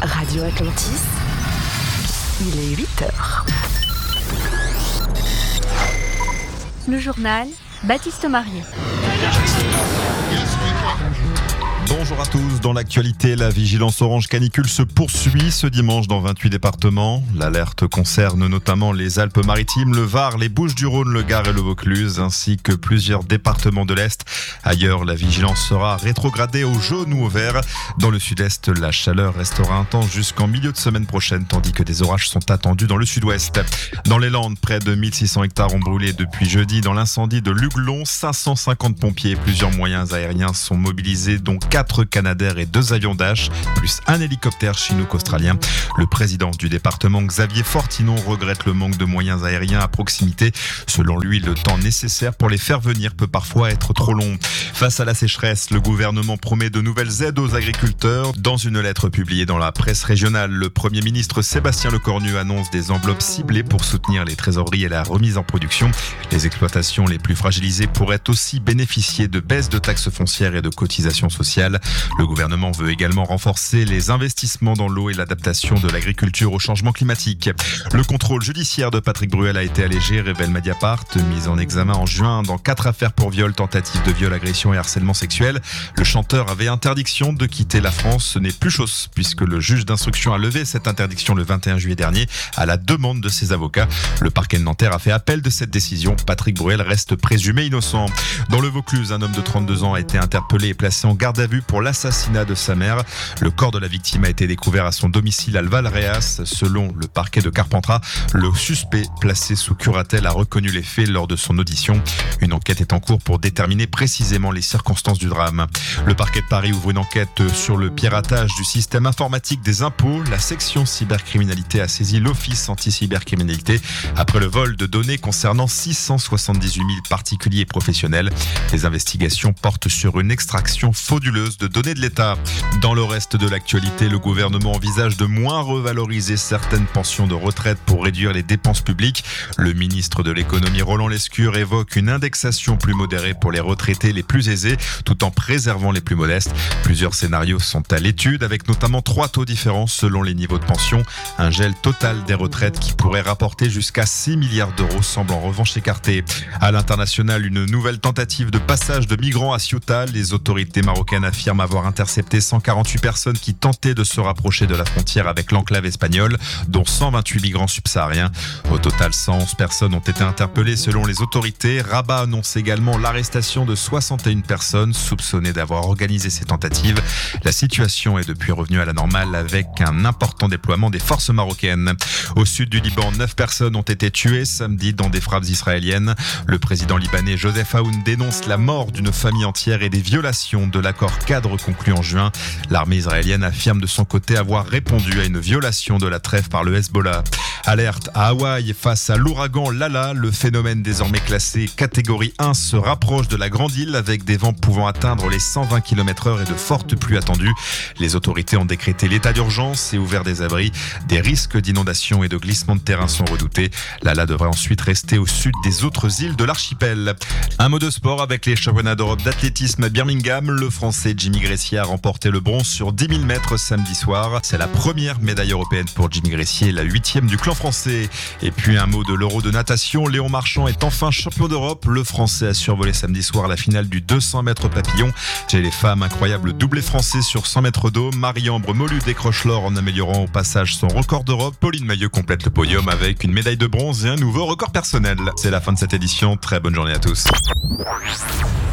Radio Atlantis, il est 8h. Le journal, Baptiste Marier. Bonjour à tous. Dans l'actualité, la vigilance orange canicule se poursuit ce dimanche dans 28 départements. L'alerte concerne notamment les Alpes-Maritimes, le Var, les Bouches-du-Rhône, le Gard et le Vaucluse, ainsi que plusieurs départements de l'Est. Ailleurs, la vigilance sera rétrogradée au jaune ou au vert. Dans le sud-est, la chaleur restera intense jusqu'en milieu de semaine prochaine, tandis que des orages sont attendus dans le sud-ouest. Dans les Landes, près de 1600 hectares ont brûlé depuis jeudi. Dans l'incendie de Luglon, 550 pompiers et plusieurs moyens aériens sont mobilisés, dont 4 Canadair et 2 avions Dash, plus un hélicoptère chinook-australien. Le président du département, Xavier Fortinon, regrette le manque de moyens aériens à proximité. Selon lui, le temps nécessaire pour les faire venir peut parfois être trop long. Face à la sécheresse, le gouvernement promet de nouvelles aides aux agriculteurs. Dans une lettre publiée dans la presse régionale, le Premier ministre Sébastien Lecornu annonce des enveloppes ciblées pour soutenir les trésoreries et la remise en production. Les exploitations les plus fragilisées pourraient aussi bénéficier de baisses de taxes foncières et de cotisations sociales. Le gouvernement veut également renforcer les investissements dans l'eau et l'adaptation de l'agriculture au changement climatique. Le contrôle judiciaire de Patrick Bruel a été allégé, révèle Mediapart. Mis en examen en juin dans 4 affaires pour viol, tentative de viol, agression et harcèlement sexuel. Le chanteur avait interdiction de quitter la France. Ce n'est plus chose puisque le juge d'instruction a levé cette interdiction le 21 juillet dernier à la demande de ses avocats. Le parquet de Nanterre a fait appel de cette décision. Patrick Bruel reste présumé innocent. Dans le Vaucluse, un homme de 32 ans a été interpellé et placé en garde à vue pour l'assassinat de sa mère. Le corps de la victime a été découvert à son domicile à Valréas. Selon le parquet de Carpentras, le suspect placé sous curatelle a reconnu les faits lors de son audition. Une enquête est en cours pour déterminer précisément les circonstances du drame. Le parquet de Paris ouvre une enquête sur le piratage du système informatique des impôts. La section cybercriminalité a saisi l'Office anti-cybercriminalité après le vol de données concernant 678 000 particuliers et professionnels. Les investigations portent sur une extraction frauduleuse de données de l'État. Dans le reste de l'actualité, le gouvernement envisage de moins revaloriser certaines pensions de retraite pour réduire les dépenses publiques. Le ministre de l'économie Roland Lescure évoque une indexation plus modérée pour les retraités les plus aisés, tout en préservant les plus modestes. Plusieurs scénarios sont à l'étude, avec notamment 3 taux différents selon les niveaux de pension. Un gel total des retraites qui pourrait rapporter jusqu'à 6 milliards d'euros semble en revanche écarté. À l'international, une nouvelle tentative de passage de migrants à Ceuta. Les autorités marocaines affirme avoir intercepté 148 personnes qui tentaient de se rapprocher de la frontière avec l'enclave espagnole, dont 128 migrants subsahariens. Au total, 111 personnes ont été interpellées selon les autorités. Rabat annonce également l'arrestation de 61 personnes soupçonnées d'avoir organisé ces tentatives. La situation est depuis revenue à la normale avec un important déploiement des forces marocaines. Au sud du Liban, 9 personnes ont été tuées samedi dans des frappes israéliennes. Le président libanais Joseph Aoun dénonce la mort d'une famille entière et des violations de l'accord cadre conclu en juin. L'armée israélienne affirme de son côté avoir répondu à une violation de la trêve par le Hezbollah. Alerte à Hawaï face à l'ouragan Lala. Le phénomène désormais classé catégorie 1 se rapproche de la Grande Île avec des vents pouvant atteindre les 120 km/h et de fortes pluies attendues. Les autorités ont décrété l'état d'urgence et ouvert des abris. Des risques d'inondation et de glissement de terrain sont redoutés. Lala devrait ensuite rester au sud des autres îles de l'archipel. Un mot de sport avec les championnats d'Europe d'athlétisme à Birmingham. Le Français Jimmy Gressier a remporté le bronze sur 10 000 mètres samedi soir. C'est la première médaille européenne pour Jimmy Gressier, la 8e du clan français. Et puis un mot de l'Euro de natation. Léon Marchand est enfin champion d'Europe. Le Français a survolé samedi soir la finale du 200 mètres papillon. Chez les femmes, incroyable doublé français sur 100 mètres d'eau. Marie-Ambre Molu décroche l'or en améliorant au passage son record d'Europe. Pauline Mailleux complète le podium avec une médaille de bronze et un nouveau record personnel. C'est la fin de cette édition. Très bonne journée à tous.